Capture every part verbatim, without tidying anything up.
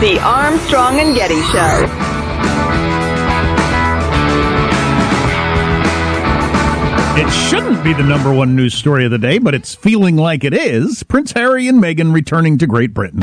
The Armstrong and Getty Show. It shouldn't be the number one news story of the day, but it's feeling like it is. Prince Harry and Meghan returning to Great Britain.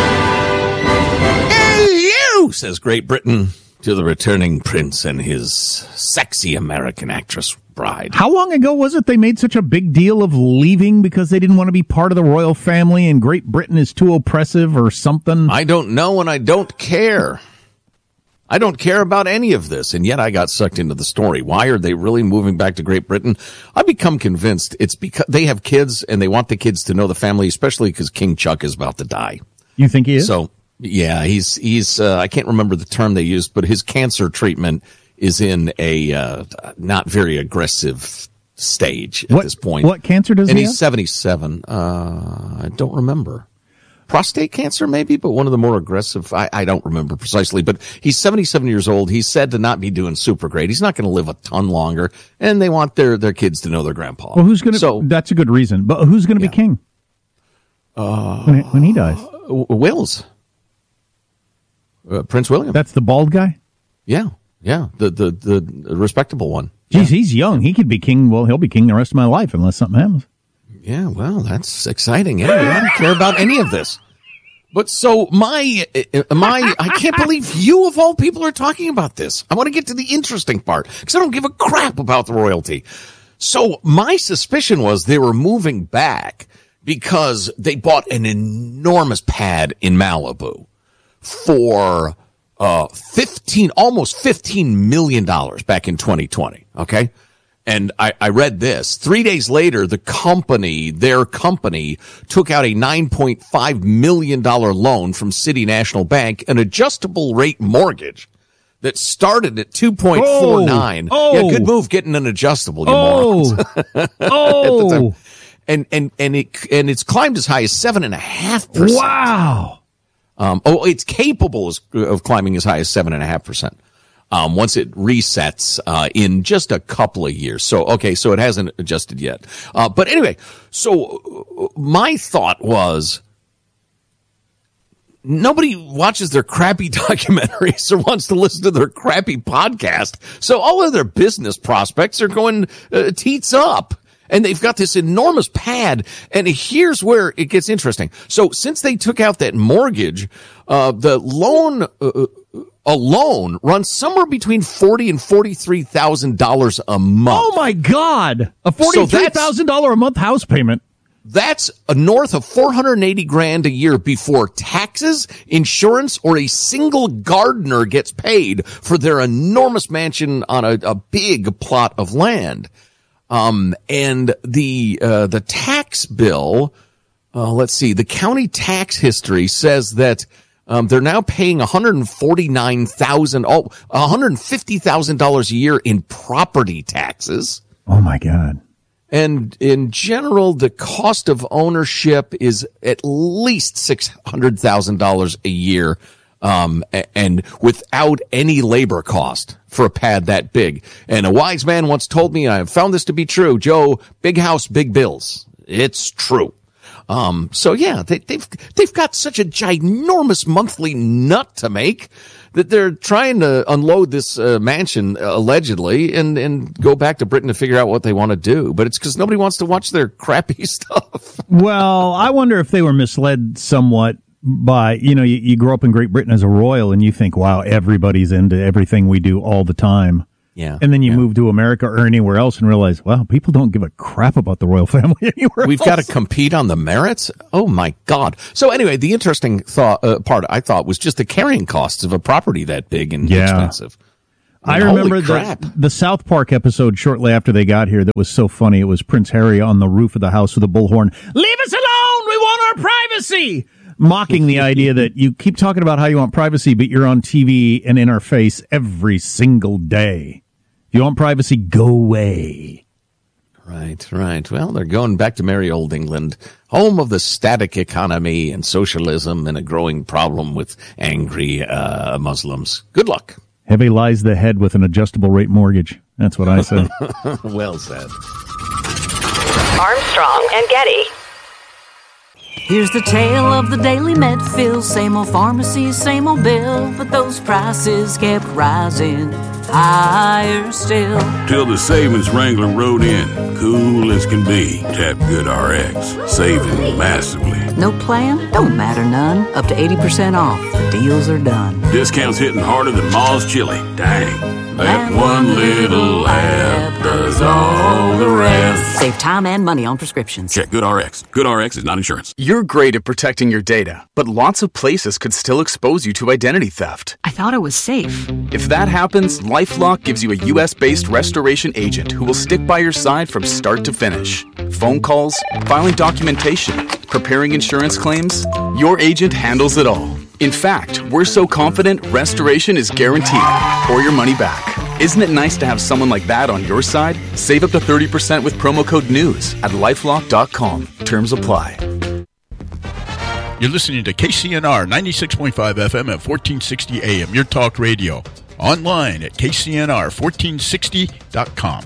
Hey, you, says Great Britain to the returning prince and his sexy American actress bride. How long ago was it they made such a big deal of leaving because they didn't want to be part of the royal family and Great Britain is too oppressive or something? I don't know, and I don't care. I don't care about any of this, and yet I got sucked into the story. Why are they really moving back to Great Britain? I've become convinced it's because they have kids, and they want the kids to know the family, especially because King Chuck is about to die. You think he is? So, yeah, he's, he's. Uh, I can't remember the term they used, but his cancer treatment is in a uh, not very aggressive stage at what, this point. What cancer does and he have? And have? he's seventy-seven. Uh, I don't remember. Prostate cancer, maybe, but one of the more aggressive. I, I don't remember precisely, but he's seventy-seven years old. He's said to not be doing super great. He's not going to live a ton longer, and they want their, their kids to know their grandpa. Well, who's going to? So, that's a good reason. But who's going to yeah. be king uh, when, when he dies? Wills, uh, Prince William. That's the bald guy. Yeah, yeah, the the the respectable one. Geez, yeah. he's young. He could be king. Well, he'll be king the rest of my life unless something happens. Yeah, well, that's exciting. Yeah, I don't care about any of this. But so my, my, I can't believe you of all people are talking about this. I want to get to the interesting part because I don't give a crap about the royalty. So my suspicion was they were moving back because they bought an enormous pad in Malibu for uh fifteen, almost fifteen million dollars back in twenty twenty. Okay. And I, I read this. Three days later, the company, their company, took out a nine point five million dollars loan from City National Bank, an adjustable rate mortgage that started at two point four nine. Oh, yeah, good move getting an adjustable, you oh, morons. oh. and, and, and it, and it's climbed as high as seven and a half percent. Wow. Um, oh, it's capable of climbing as high as seven and a half percent. Um, once it resets, uh, in just a couple of years. So, okay, so it hasn't adjusted yet. Uh, but anyway, so my thought was nobody watches their crappy documentaries or wants to listen to their crappy podcast. So all of their business prospects are going uh, teats up. And they've got this enormous pad. And here's where it gets interesting. So since they took out that mortgage, uh, the loan, uh, alone runs somewhere between forty and forty-three thousand dollars a month. Oh my God! A forty-three thousand dollar a month house payment. That's a north of four hundred eighty grand a year before taxes, insurance, or a single gardener gets paid for their enormous mansion on a, a big plot of land. Um, and the uh, the tax bill. Uh, let's see. The county tax history says that. Um, they're now paying one hundred forty-nine thousand dollars, oh, one hundred fifty thousand dollars a year in property taxes. Oh, my God. And in general, the cost of ownership is at least six hundred thousand dollars a year, um, and without any labor cost for a pad that big. And a wise man once told me, I have found this to be true, Joe, big house, big bills. It's true. Um, so yeah, they, they've, they've got such a ginormous monthly nut to make that they're trying to unload this uh, mansion uh, allegedly and, and go back to Britain to figure out what they want to do. But it's because nobody wants to watch their crappy stuff. Well, I wonder if they were misled somewhat by, you know, you, you grow up in Great Britain as a royal and you think, wow, everybody's into everything we do all the time. Yeah. And then you yeah. move to America or anywhere else and realize, wow, people don't give a crap about the royal family anywhere We've else. got to compete on the merits? Oh, my God. So anyway, the interesting thought uh, part, I thought, was just the carrying costs of a property that big and yeah. expensive. I, mean, I remember the, the South Park episode shortly after they got here that was so funny. It was Prince Harry on the roof of the house with a bullhorn. Leave us alone! We want our privacy! Mocking the idea that you keep talking about how you want privacy, but you're on T V and in our face every single day. If you want privacy, go away. Right, right. Well, they're going back to merry old England, home of the static economy and socialism and a growing problem with angry uh, Muslims. Good luck. Heavy lies the head with an adjustable rate mortgage. That's what I said. Well said. Armstrong and Getty. Here's the tale of the daily med fill. Same old pharmacy, same old bill, but those prices kept rising higher still. Till the savings wrangler rode in, cool as can be. Tap GoodRx, saving massively. No plan? Don't matter none. Up to eighty percent off. The deals are done. Discounts hitting harder than Ma's chili. Dang. That one little app does all the rest. Save time and money on prescriptions. Check GoodRx. GoodRx is not insurance. You're great at protecting your data, but lots of places could still expose you to identity theft. I thought it was safe. If that happens, LifeLock gives you a U S-based restoration agent who will stick by your side from start to finish. Phone calls, filing documentation, preparing insurance claims, your agent handles it all. In fact, we're so confident restoration is guaranteed or your money back. Isn't it nice to have someone like that on your side? Save up to thirty percent with promo code NEWS at lifelock dot com. Terms apply. You're listening to K C N R ninety-six point five F M at fourteen sixty A M, your talk radio. Online at K C N R fourteen sixty dot com.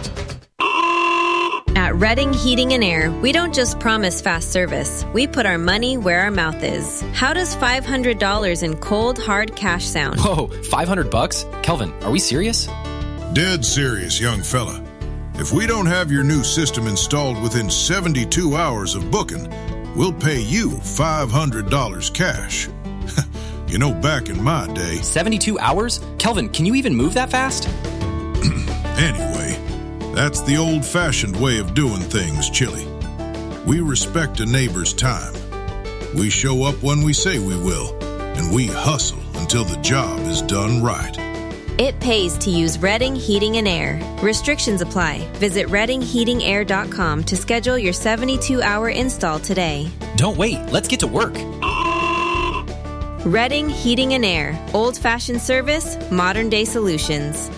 At Redding Heating and Air, we don't just promise fast service. We put our money where our mouth is. How does five hundred dollars in cold, hard cash sound? Whoa, five hundred bucks? Kelvin, are we serious? Dead serious, young fella. If we don't have your new system installed within seventy-two hours of booking, we'll pay you five hundred dollars cash. You know, back in my day... seventy-two hours? Kelvin, can you even move that fast? Anyway, that's the old-fashioned way of doing things, Chili. We respect a neighbor's time. We show up when we say we will, and we hustle until the job is done right. It pays to use Redding Heating and Air. Restrictions apply. Visit redding heating air dot com to schedule your seventy-two hour install today. Don't wait. Let's get to work. Redding Heating and Air. Old-fashioned service, modern-day solutions.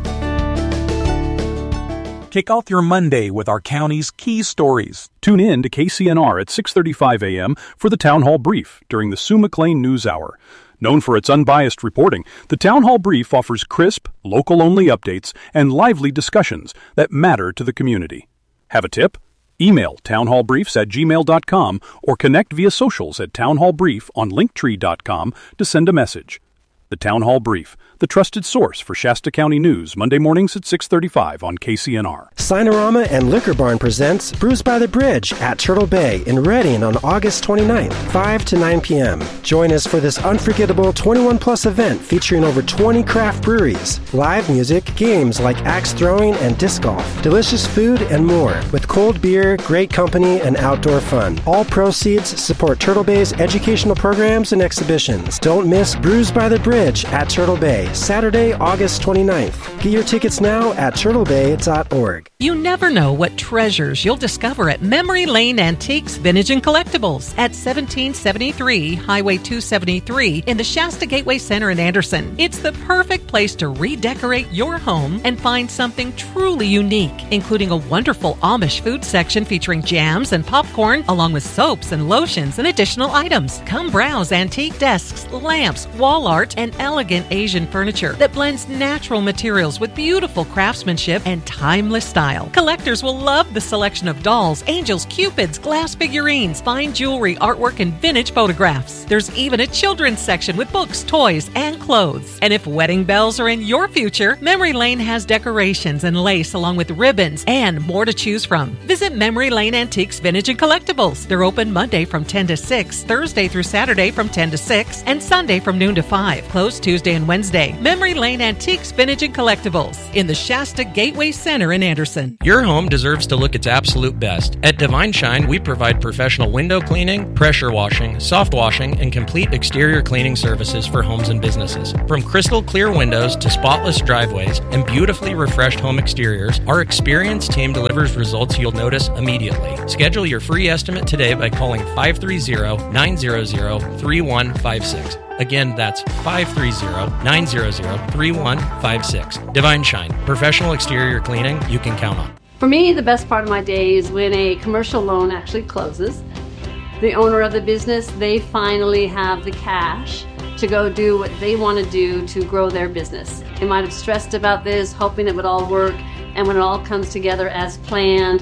Kick off your Monday with our county's key stories. Tune in to K C N R at six thirty-five A M for the Town Hall Brief during the Sue McLean News Hour. Known for its unbiased reporting, the Town Hall Brief offers crisp, local-only updates and lively discussions that matter to the community. Have a tip? Email townhallbriefs at gmail dot com or connect via socials at townhallbrief on linktree dot com to send a message. The Town Hall Brief, the trusted source for Shasta County news, Monday mornings at six thirty-five on K C N R. Cinerama and Liquor Barn presents Brews by the Bridge at Turtle Bay in Redding on August twenty-ninth, five to nine p.m. Join us for this unforgettable twenty-one plus event featuring over twenty craft breweries, live music, games like axe throwing and disc golf, delicious food, and more, with cold beer, great company, and outdoor fun. All proceeds support Turtle Bay's educational programs and exhibitions. Don't miss Brews by the Bridge at Turtle Bay, Saturday, August twenty-ninth. Get your tickets now at turtle bay dot org. You never know what treasures you'll discover at Memory Lane Antiques, Vintage and Collectibles at seventeen seventy-three Highway two seventy-three in the Shasta Gateway Center in Anderson. It's the perfect place to redecorate your home and find something truly unique, including a wonderful Amish food section featuring jams and popcorn, along with soaps and lotions and additional items. Come browse antique desks, lamps, wall art, and elegant Asian furniture that blends natural materials with beautiful craftsmanship and timeless style. Collectors will love the selection of dolls, angels, cupids, glass figurines, fine jewelry, artwork, and vintage photographs. There's even a children's section with books, toys, and clothes. And if wedding bells are in your future, Memory Lane has decorations and lace along with ribbons and more to choose from. Visit Memory Lane Antiques, Vintage and Collectibles. They're open Monday from ten to six, Thursday through Saturday from ten to six, and Sunday from noon to five. Closed Tuesday and Wednesday. Memory Lane Antiques, Vintage and Collectibles in the Shasta Gateway Center in Anderson. Your home deserves to look its absolute best. At Divine Shine, we provide professional window cleaning, pressure washing, soft washing, and complete exterior cleaning services for homes and businesses. From crystal clear windows to spotless driveways and beautifully refreshed home exteriors, our experienced team delivers results you'll notice immediately. Schedule your free estimate today by calling five three zero, nine zero zero, three one five six. Again, that's five three zero, nine zero zero, three one five six. Divine Shine, professional exterior cleaning you can count on. For me, the best part of my day is when a commercial loan actually closes. The owner of the business, they finally have the cash to go do what they want to do to grow their business. They might have stressed about this, hoping it would all work, and when it all comes together as planned, it's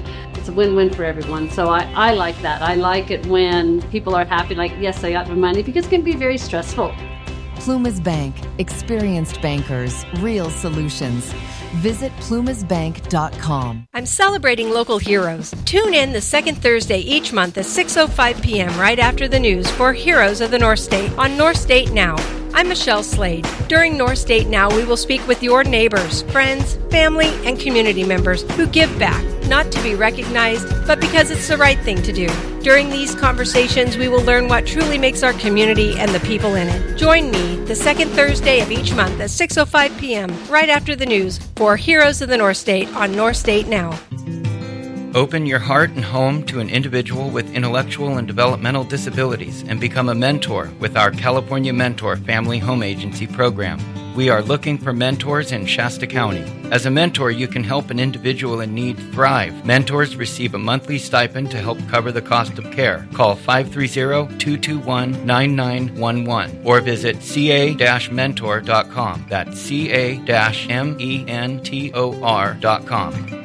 it's a win-win for everyone. So I, I like that. I like it when people are happy, like, yes, I got my money, because it can be very stressful. Plumas Bank. Experienced bankers. Real solutions. Visit plumas bank dot com. I'm celebrating local heroes. Tune in the second Thursday each month at six oh five p.m. right after the news for Heroes of the North State on North State Now. I'm Michelle Slade. During North State Now, we will speak with your neighbors, friends, family, and community members who give back, not to be recognized, but because it's the right thing to do. During these conversations, we will learn what truly makes our community and the people in it. Join me the second Thursday of each month at six oh five p.m. right after the news for Heroes of the North State on North State Now. Open your heart and home to an individual with intellectual and developmental disabilities and become a mentor with our California Mentor Family Home Agency program. We are looking for mentors in Shasta County. As a mentor, you can help an individual in need thrive. Mentors receive a monthly stipend to help cover the cost of care. Call five three zero, two two one, nine nine one one or visit c a dash mentor dot com. That's C A M E N T O R dot com.